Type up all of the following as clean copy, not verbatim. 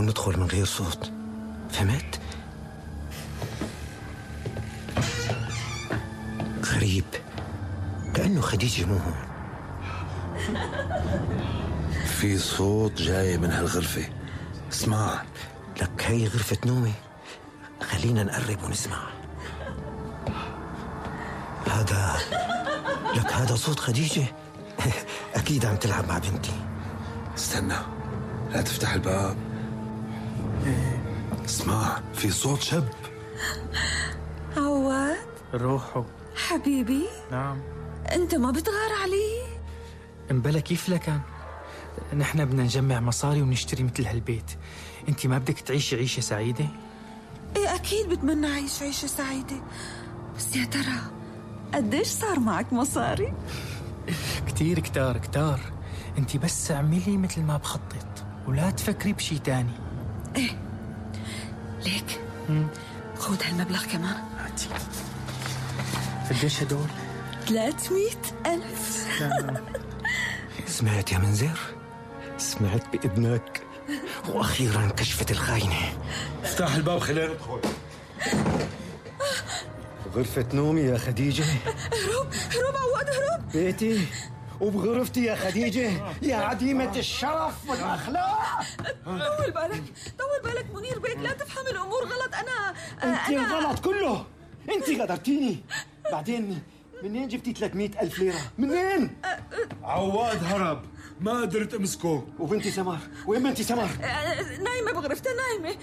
نحاول ندخل من غير صوت، فهمت؟ غريب، كأنه خديجة مو هون. في صوت جاي من هالغرفة، اسمع. لك هي غرفة نومي، خلينا نقرب ونسمع. هذا صوت خديجة. أكيد عم تلعب مع بنتي. استنى، لا تفتح الباب. اسمع، في صوت شاب. عواد روحه حبيبي. نعم. انت ما بتغار علي؟ امبلا كيف لكان؟ نحن بدنا نجمع مصاري ونشتري مثل هالبيت. انت ما بدك تعيشي عيشة سعيدة؟ ايه اكيد بتمنى اعيش عيشة سعيدة، بس يا ترى قديش صار معك مصاري؟ كتير كتار كتار. انت بس اعملي مثل ما بخطط ولا تفكري بشي تاني. ايه ليك خود هالمبلغ كمان. هاتي. قديش هدول؟ 300,000. سمعت يا منذر؟ سمعت بإذنك، وأخيرا كشفت الخاينة. افتح الباب خلينا ندخل. غرفة نومي يا خديجة. هروب عواد، هروب. بيتي وبغرفتي يا خديجة، يا عديمة الشرف والأخلاق. طول بالك منير بيك، لا تفهم الأمور غلط. أنت الغلط كله، أنت غدرتيني. بعدين منين جبتي 300,000 ليرة؟ منين؟ عواد هرب، ما قدرت امسكه. وبنتي سمر، وين بنتي سمر؟ نايمة بغرفتها، نايمة.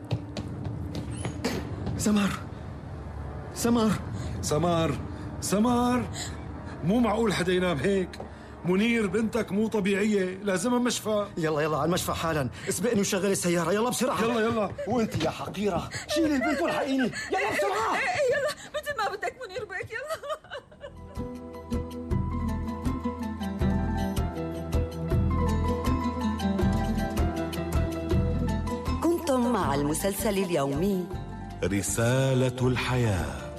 سمر، مو معقول حدا ينام هيك. منير بنتك مو طبيعية، لازمها مشفى. يلا على المشفى حالا، اسبقني وشغل السيارة، يلا بسرعة. يلا. وانت يا حقيرة، شيلي البنت والحقيني، يلا بسرعة. يلا مثل ما بدك منير بيك، يلا. كنتم مع المسلسل اليومي رسالة الحياة.